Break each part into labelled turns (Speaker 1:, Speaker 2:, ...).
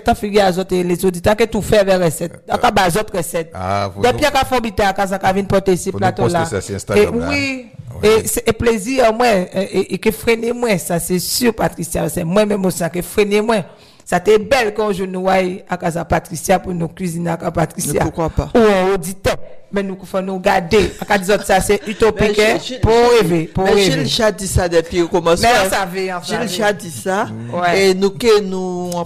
Speaker 1: Tant figure azote les auditeurs que tout fait vers recette. Donc à autres recettes. Depuis qu'à Fobité à casa qu'a vinn porter ici plateau là. Oui. Et plaisir moi et que freiner moi ça c'est sûr Patricia, c'est moi même ça que freiner moi. Ça t'est belle quand je nous vois à casa Patricia pour nous cuisiner à Patricia.
Speaker 2: Mais pourquoi pas?
Speaker 1: Ou auditeur. Mais nous faut nous garder. À dire ça c'est utopique pour rêver, pour rêver.
Speaker 2: Gilles Chat dit ça depuis le commencement.
Speaker 1: Mais ça veut
Speaker 2: Gilles Chat dit ça et nous en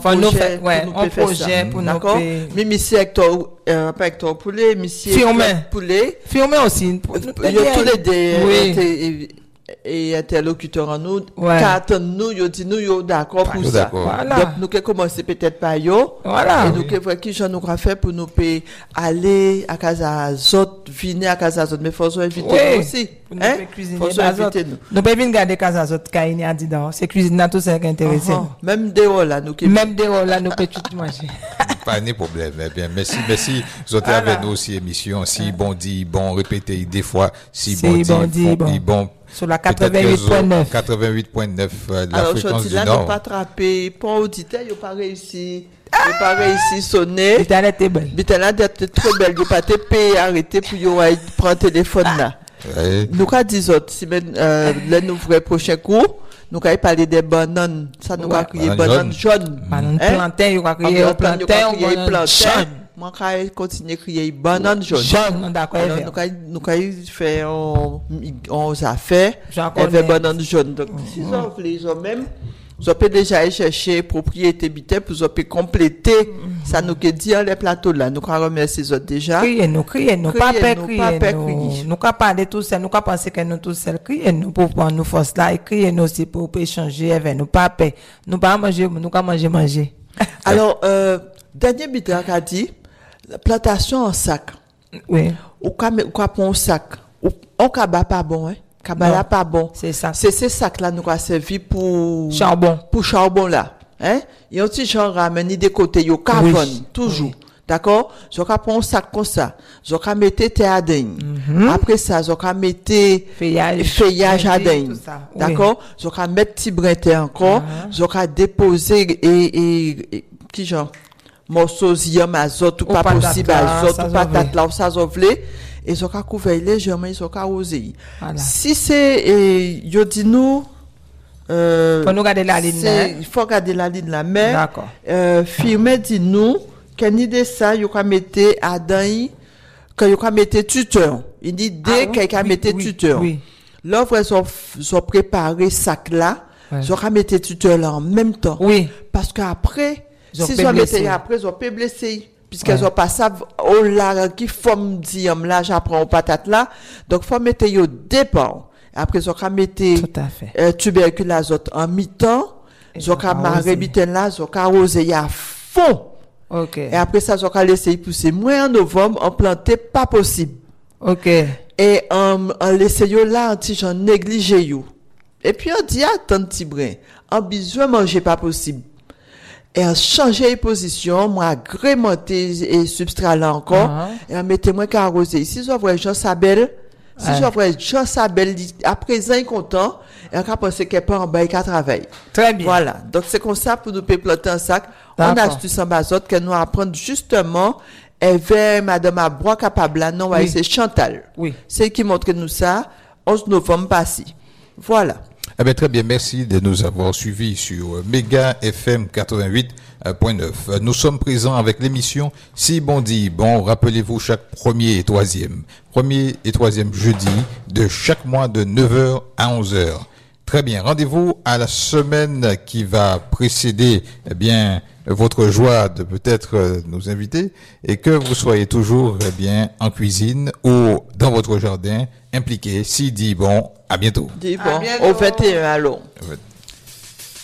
Speaker 2: projet pour nous d'accord. Mimi c'est Hector pas Hector Poulet, monsieur Poulet.
Speaker 1: Firmé aussi.
Speaker 2: Tous les deux et interlocuteur en nous quand nous yo dit nous yo d'accord pour ça. Donc nous que commencer peut-être par yo et nous que voir qui j'en nous faire pour nous aller à casa zot venir à casa zot mais faut inviter nous aussi hein faut inviter
Speaker 1: nous peut venir garder casa zot kaini a dit dans c'est cuisine dans tout ça qui intéressé
Speaker 2: même dehors là nous
Speaker 1: peut tout manger
Speaker 3: pas de problème. Eh bien, merci. Vous êtes avec nous aussi émission. Si bon dit, bon répété des fois. Si bon dit, bon.
Speaker 1: Sur la 88.9.
Speaker 3: 88.9, la
Speaker 2: alors,
Speaker 3: fréquence du
Speaker 2: là,
Speaker 3: Nord.
Speaker 2: Alors, pas attrapé. Pour auditeur, il n'a pas réussi. Il n'a pas réussi sonner.
Speaker 1: Internet est belle.
Speaker 2: Internet est très belle. Il n'a pas été arrêté pour prendre le téléphone là. Nous, quand dit autres, si là, nous ferons prochain cours. Nous allons parler des bananes. Ça nous va crier bananes jaunes.
Speaker 1: Bananes plantain, nous va crier plantain.
Speaker 2: Moi, quand je continue à crier bananes jaunes.
Speaker 1: D'accord.
Speaker 2: Nous allons faire on a fait avec bananes jaunes. Donc, si vous voulez, même, vous pouvez déjà aller chercher propriété habitée pour vous compléter. Ça nous dit les plateaux là. Nous allons remercier les autres déjà.
Speaker 1: Criez-nous. Pas crier. Nous allons parler tout seul. Nous allons penser que nous tous seuls. Criez-nous pour prendre nos forces là. Et criez-nous aussi pour échanger avec nous. Pas paix. Nous pas manger, nous allons manger.
Speaker 2: Alors, dernier bit a dit, la plantation en sac.
Speaker 1: Oui.
Speaker 2: Ou prendre un sac. On cabas pas bon, hein. Cabala pas bon.
Speaker 1: C'est ça.
Speaker 2: C'est ces sacs là nous a servi pour
Speaker 1: charbon.
Speaker 2: Pour charbon là, hein? Et un petit genre ramener des côtés yo carbone toujours. D'accord? Je vais prendre un sac comme ça. Je vais mettre terre d'aigne. Après ça, je vais mettre feuillage à d'aigne. D'accord? Je vais mettre petit brin terre encore. Je vais déposer et qui genre morceaux d'ium azote ou pas possible azote ou patate là ou ça zovlé. Et ça a couvert légèrement, ça a arrosé. Si c'est, yo dit nous,
Speaker 1: faut nous garder la ligne là.
Speaker 2: Il faut garder la ligne là. Mais,
Speaker 1: d'accord.
Speaker 2: firme dit nous, qu'une idée ça, yo ka mette à dans, que yo ka mette tuteur. Il dit dès qu'il ka mette tuteur. L'offre, sont préparé sac là, yo ka mette tuteur là en même temps.
Speaker 1: Oui.
Speaker 2: Parce qu'après, si vous mettez après, vous peut blesser. Puisqu'elles ont pas ça, oh là, qui forme diam là, j'apprends aux patates là. Donc, faut mettre yo départ. Après, ils ont mettre, tubercule azote en mi-temps. Ils ont marrer biten là, ils ont arrosé à fond.
Speaker 1: Ok.
Speaker 2: Et après ça, ils ont laissé pousser. Moins en novembre, on plantait pas possible.
Speaker 1: Ok.
Speaker 2: Et, on laissé yo là, un petit genre négligé yo. Et puis, on dit, attends, petit brin. En besoin manger pas possible. Et on changeait les positions, moi agrémenté et substrat là encore, et on mettait moins qu'à arroser. Si je vois Jean Sabel, à présent il est content, et on a pensé qu'elle peut en bas et qu'elle travaille.
Speaker 1: Très bien.
Speaker 2: Voilà. Donc c'est comme ça pour nous planter un sac. On a astuce en bazote qu'elle nous apprend justement, et vers Madame Abrois capable là, non, c'est Chantal.
Speaker 1: Oui.
Speaker 2: C'est qui montre nous ça, 11 novembre passé. Voilà.
Speaker 3: Eh bien, très bien, merci de nous avoir suivis sur Méga FM 88.9. Nous sommes présents avec l'émission Si bon dit bon. Rappelez-vous chaque premier et troisième jeudi de chaque mois de 9h à 11h. Très bien, rendez-vous à la semaine qui va précéder, eh bien, votre joie de peut-être nous inviter et que vous soyez toujours, eh bien, en cuisine ou dans votre jardin impliqué. Si dit bon, à bientôt.
Speaker 2: Dis bon, au 21 alors.